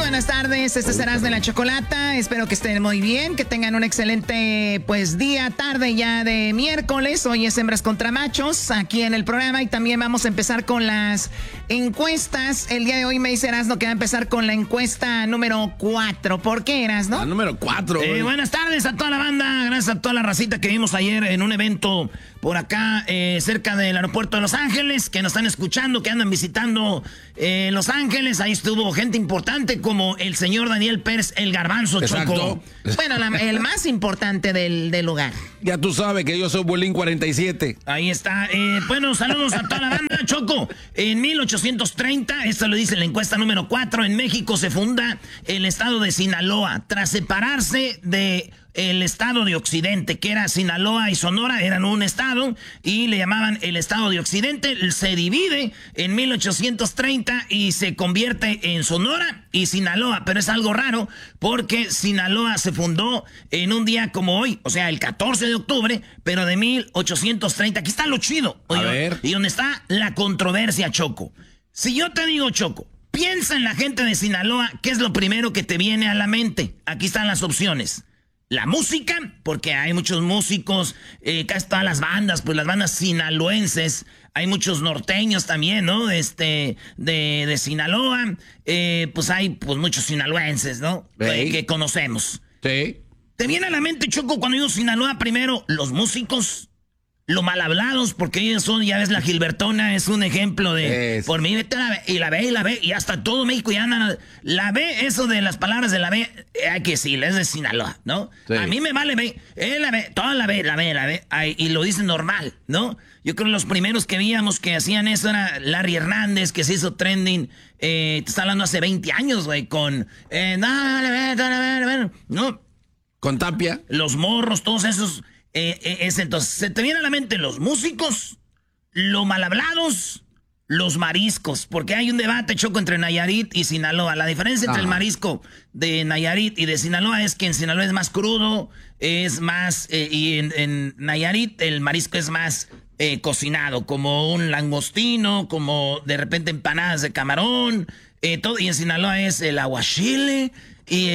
buenas tardes, este es Erasmo de la Chocolata, espero que estén muy bien, que tengan un excelente día, tarde ya de miércoles. Hoy es Hembras contra Machos aquí en el programa y también vamos a empezar con las encuestas. El día de hoy me dice Erasmo que va a empezar con la encuesta número 4. ¿Por qué, Erasmo? La número 4. Buenas tardes a toda la banda, gracias a toda la racita que vimos ayer en un evento por acá cerca del aeropuerto de Los Ángeles, que nos están escuchando, que andan visitando Los Ángeles. Ahí estuvo gente importante como el señor Daniel Pérez, el Garbanzo. Exacto. Choco. Bueno, el más importante del lugar. Ya tú sabes que yo soy Bolín 47. Ahí está. Bueno, saludos a toda la banda, Choco. En 1830, esto lo dice la encuesta número 4, en México se funda el estado de Sinaloa. Tras separarse de el estado de Occidente, que era Sinaloa y Sonora, eran un estado y le llamaban el estado de Occidente. Se divide en 1830 y se convierte en Sonora y Sinaloa, pero es algo raro porque Sinaloa se fundó en un día como hoy, o sea, el 14 de octubre, pero de 1830. Aquí está lo chido. A ver. Y donde está la controversia, Choco. Si yo te digo, Choco, piensa en la gente de Sinaloa, ¿qué es lo primero que te viene a la mente? Aquí están las opciones. La música, porque hay muchos músicos, casi todas las bandas, pues las bandas sinaloenses, hay muchos norteños también, ¿no? De Sinaloa, pues hay muchos sinaloenses, ¿no? Que conocemos. Sí. ¿Te viene a la mente, Choco, cuando digo Sinaloa primero, los músicos? Lo mal hablados, porque ellos son, ya ves, la Gilbertona es un ejemplo de... Por mí, vete a la B, y la B, y hasta todo México ya andan... La B, eso de las palabras de la B, hay que decirle, es de Sinaloa, ¿no? Sí. A mí me vale B, la B, toda la B, y lo dicen normal, ¿no? Yo creo que los primeros que veíamos que hacían eso era Larry Hernández, que se hizo trending, te está hablando hace 20 años, güey, con... ¿no? Con Tapia. Los morros, todos esos... entonces, se te viene a la mente los músicos, los mal hablados, los mariscos, porque hay un debate, Choco, entre Nayarit y Sinaloa. La diferencia entre el marisco de Nayarit y de Sinaloa es que en Sinaloa es más crudo, es más, y en Nayarit el marisco es más cocinado, como un langostino, como de repente empanadas de camarón, todo, y en Sinaloa es el aguachile y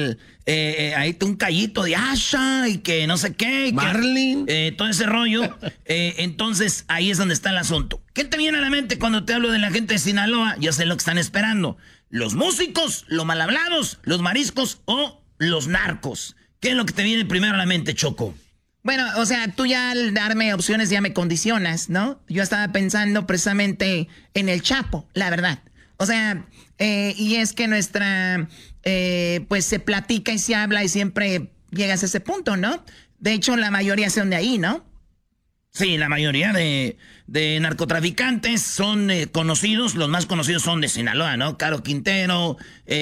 ahí un callito de asha y que no sé qué. Marlin. Todo ese rollo. Entonces, ahí es donde está el asunto. ¿Qué te viene a la mente cuando te hablo de la gente de Sinaloa? Yo sé lo que están esperando. ¿Los músicos, los mal hablados, los mariscos o los narcos? ¿Qué es lo que te viene primero a la mente, Choco? Bueno, o sea, tú ya al darme opciones ya me condicionas, ¿no? Yo estaba pensando precisamente en el Chapo, la verdad. O sea, y es que nuestra... pues se platica y se habla y siempre llegas a ese punto, ¿no? De hecho, la mayoría son de ahí, ¿no? Sí, la mayoría de narcotraficantes son conocidos, los más conocidos son de Sinaloa, ¿no? Caro Quintero,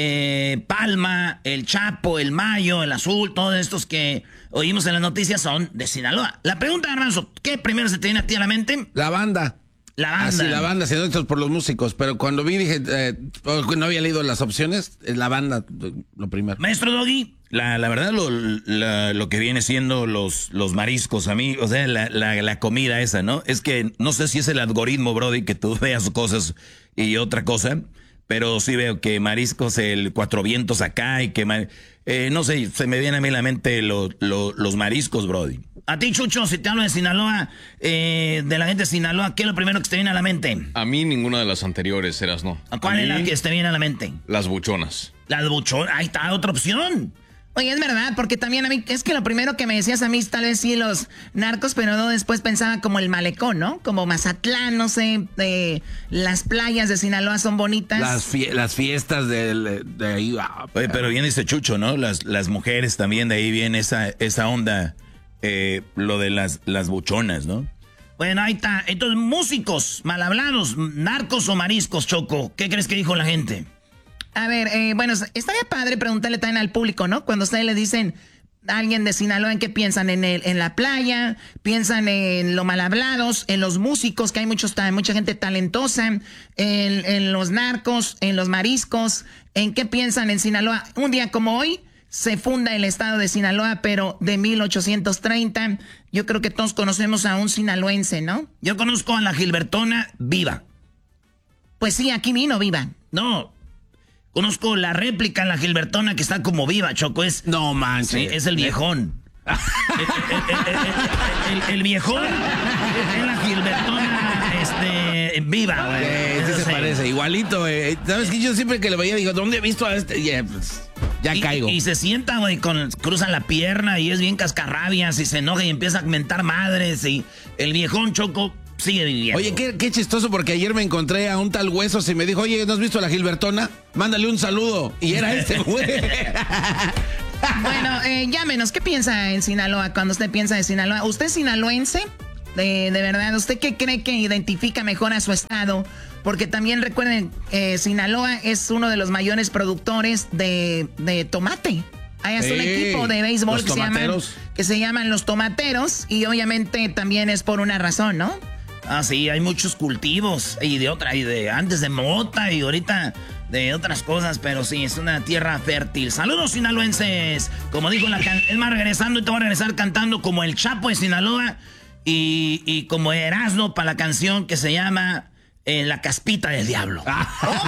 Palma, el Chapo, el Mayo, el Azul, todos estos que oímos en las noticias son de Sinaloa. La pregunta, Garbanzo, ¿qué primero se te viene a ti a la mente? La banda. La banda. Ah, sí, la banda, siendo estos por los músicos. Pero cuando vi dije, no había leído las opciones, la banda, lo primero. Maestro Doggy. La verdad, lo que viene siendo los mariscos a mí, o sea, la comida esa, ¿no? Es que no sé si es el algoritmo, Brody, que tú veas cosas y otra cosa, pero sí veo que mariscos, el Cuatro Vientos acá y que... no sé, se me viene a mí a la mente los mariscos, Brody. A ti, Chucho, si te hablo de Sinaloa, de la gente de Sinaloa, ¿qué es lo primero que te viene a la mente? A mí ninguna de las anteriores, Erasmo. ¿Cuál es la que te viene a la mente? Las buchonas. Las buchonas, ahí está otra opción. Oye, es verdad, porque también a mí, es que lo primero que me decías a mí, tal vez sí los narcos, pero no después pensaba como el malecón, ¿no? Como Mazatlán, no sé, las playas de Sinaloa son bonitas. Las fiestas de ahí. Oye, pero bien dice Chucho, ¿no? Las mujeres también, de ahí viene esa onda, lo de las buchonas, ¿no? Bueno, ahí está. Entonces, músicos, mal hablados, narcos o mariscos, Choco. ¿Qué crees que dijo la gente? A ver, bueno, estaría padre preguntarle también al público, ¿no? Cuando ustedes le dicen a alguien de Sinaloa, ¿en qué piensan? ¿En la playa? ¿Piensan en lo mal hablados? ¿En los músicos, que hay mucha gente talentosa? ¿En los narcos? ¿En los mariscos? ¿En qué piensan en Sinaloa? Un día como hoy se funda el estado de Sinaloa, pero de 1830. Yo creo que todos conocemos a un sinaloense, ¿no? Yo conozco a la Gilbertona viva. Pues sí, aquí vino viva. No. Conozco la réplica en la Gilbertona que está como viva, Choco. No manches. Sí, es el viejón. el viejón es la Gilbertona viva, güey. Sí se parece, igualito. ¿Sabes qué? Yo siempre que lo veía digo, ¿dónde he visto a este? Ya caigo. Y se sienta, güey, cruza la pierna y es bien cascarrabias y se enoja y empieza a mentar madres y el viejón, Choco, sigue viviendo. Oye, qué chistoso, porque ayer me encontré a un tal Huesos y me dijo, oye, ¿no has visto a la Gilbertona? Mándale un saludo. Y era este güey. Bueno, llámenos, ¿qué piensa en Sinaloa cuando usted piensa en Sinaloa? ¿Usted es sinaloense? De verdad, ¿usted qué cree que identifica mejor a su estado? Porque también recuerden, Sinaloa es uno de los mayores productores de tomate. Hay hasta un equipo de béisbol que se llaman los Tomateros, y obviamente también es por una razón, ¿no? Ah, sí, hay muchos cultivos y de antes de mota y ahorita de otras cosas, pero sí, es una tierra fértil. Saludos, sinaloenses. Como dijo es más, regresando, y te voy a regresar cantando como el Chapo de Sinaloa y como Erasmo para la canción que se llama La Caspita del Diablo.